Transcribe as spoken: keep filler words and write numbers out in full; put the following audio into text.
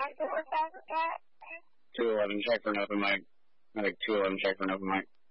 two eleven, check for an open mic. I think two eleven, check for an open mic.